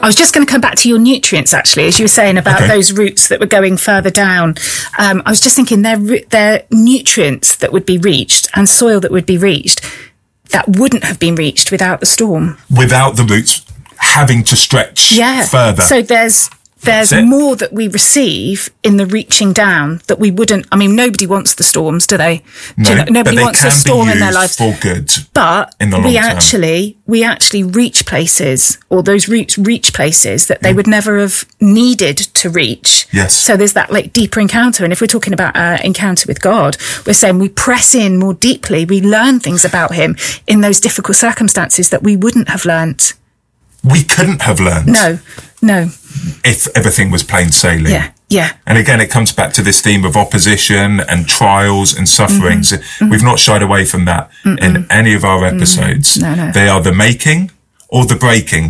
was just going to come back to your nutrients, actually, as you were saying about those roots that were going further down. I was just thinking they're nutrients that would be reached and soil that would be reached that wouldn't have been reached without the storm. Without the roots having to stretch further. So there's more that we receive in the reaching down that we wouldn't. I mean, nobody wants the storms, do they? No, nobody wants a storm in their lives. For good. But in the long term. we actually reach places, or those roots reach places that they would never have needed to reach. Yes. So there's that like deeper encounter. And if we're talking about our encounter with God, we're saying we press in more deeply. We learn things about him in those difficult circumstances that we wouldn't have learnt. We couldn't have learned. No. If everything was plain sailing. Yeah. And again, it comes back to this theme of opposition and trials and sufferings. Mm-hmm. We've not shied away from that in any of our episodes. No. They are the making or the breaking.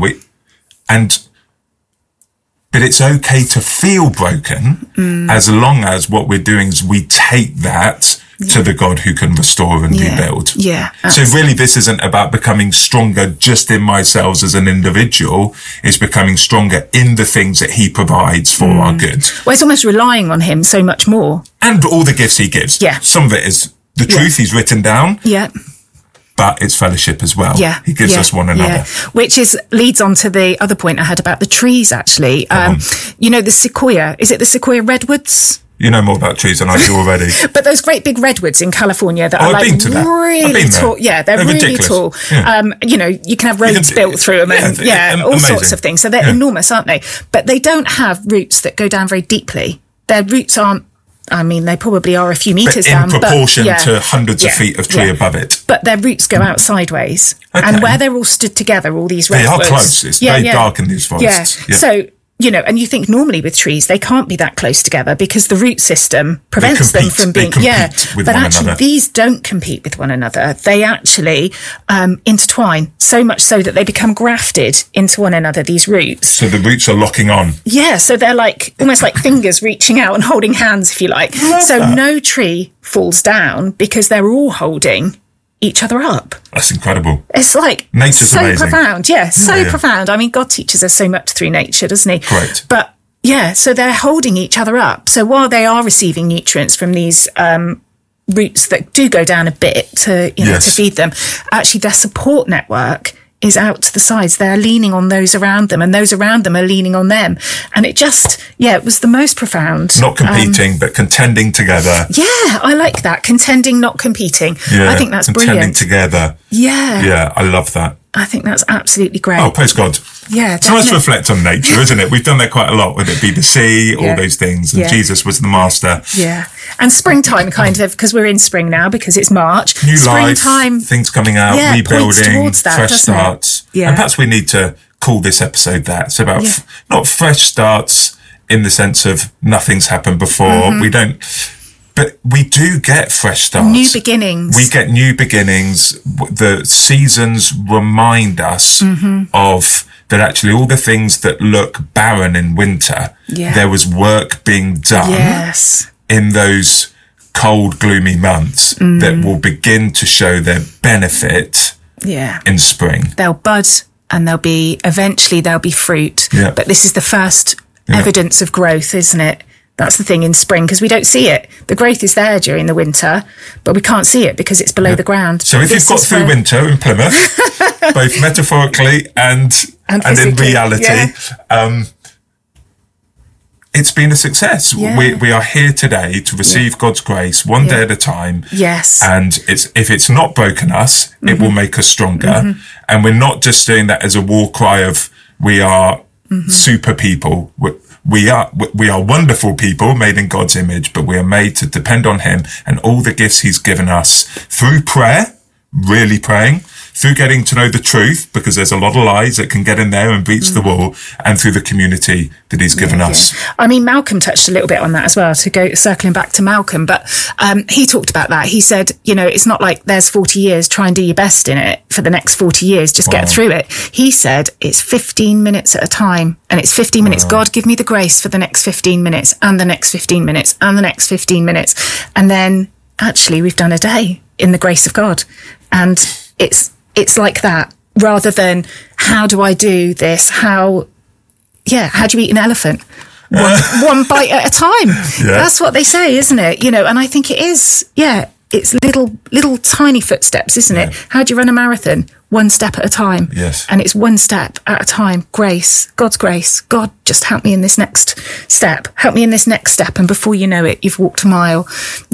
But it's okay to feel broken as long as what we're doing is we take that to the God who can restore and rebuild. Yeah. So really this isn't about becoming stronger just in myself as an individual. It's becoming stronger in the things that he provides for our good. Well, it's almost relying on him so much more. And all the gifts he gives. Yeah. Some of it is the truth he's written down. Yeah. But it's fellowship as well. Yeah. He gives us one another. Yeah. Which leads on to the other point I had about the trees, actually. The sequoia, is it the sequoia redwoods? You know more about trees than I do already. But those great big redwoods in California that are like really tall. Yeah, they're really ridiculous. tall. Yeah. You can have roads built through them and all sorts of things. So they're enormous, aren't they? But they don't have roots that go down very deeply. Their roots aren't, I mean, they probably are a few metres down. In proportion to hundreds of feet of tree above it. But their roots go out sideways. Okay. And where they're all stood together, all these redwoods. They are close. It's very dark in these forests. Yeah. So, and you think normally with trees, they can't be that close together because the root system prevents them from being, with actually another. These don't compete with one another. They actually intertwine so much so that they become grafted into one another, these roots. So the roots are locking on. Yeah. So they're like, almost like fingers reaching out and holding hands, if you like. No tree falls down because they're all holding each other up. That's incredible. It's like nature's so amazing. Profound. Profound. I mean, God teaches us so much through nature, doesn't he? Correct. But so they're holding each other up. So while they are receiving nutrients from these roots that do go down a bit to to feed them, actually their support network is out to the sides. They're leaning on those around them, and those around them are leaning on them. And it just, it was the most profound. Not competing, but contending together. Yeah, I like that. Contending, not competing. Yeah, I think that's contending brilliant. Together. Yeah. Yeah, I love that. I think that's absolutely great. Oh, praise God. Yeah, So let's reflect on nature, isn't it? We've done that quite a lot, whether it be the sea, all those things. And Jesus was the master. Yeah. And springtime kind of, because we're in spring now, because it's March. New springtime, life, things coming out, rebuilding, fresh starts. Yeah. And perhaps we need to call this episode that. It's about not fresh starts in the sense of nothing's happened before. We don't... But we do get fresh starts. New beginnings. We get new beginnings. The seasons remind us of that actually all the things that look barren in winter, there was work being done in those cold, gloomy months that will begin to show their benefit in spring. They'll bud and eventually there'll be fruit. Yeah. But this is the first evidence of growth, isn't it? That's the thing in spring, because we don't see it. The growth is there during the winter, but we can't see it because it's below the ground. So if you've got through winter in Plymouth, both metaphorically and in reality, it's been a success. We are here today to receive God's grace one day at a time. Yes. And if it's not broken us, it will make us stronger. And we're not just doing that as a war cry of we are super people. We are wonderful people made in God's image, but we are made to depend on him and all the gifts he's given us through prayer, really praying, through getting to know the truth, because there's a lot of lies that can get in there and breach the wall, and through the community that he's given us. I mean, Malcolm touched a little bit on that as well, circling back to Malcolm, but he talked about that. He said, it's not like there's 40 years, try and do your best in it for the next 40 years, just get through it. He said it's 15 minutes at a time, and it's 15 minutes. God, give me the grace for the next 15 minutes, and the next 15 minutes, and the next 15 minutes. And then actually we've done a day in the grace of God. And it's like that, rather than how do I do this? How how do you eat an elephant? One bite at a time. That's what they say, isn't it? You know, and I think it is, it's little tiny footsteps, isn't it? How do you run a marathon? One step at a time. Yes. And it's one step at a time. Grace, God's grace. God, just help me in this next step. Help me in this next step. And before you know it, you've walked a mile.